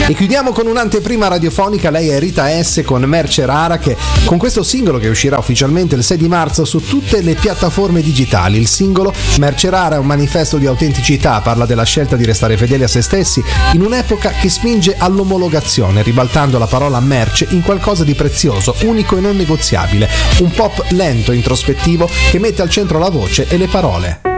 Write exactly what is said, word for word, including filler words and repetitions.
E chiudiamo con un'anteprima radiofonica. Lei è Rita S con Merce Rara, che con questo singolo che uscirà ufficialmente il sei di marzo su tutte le piattaforme digitali. Il singolo Merce Rara è un manifesto di autenticità, parla della scelta di restare fedeli a se stessi in un'epoca che spinge all'omologazione, ribaltando la parola merce in qualcosa di prezioso, unico e non negoziabile. Un pop lento, introspettivo, che mette al centro la voce e le parole.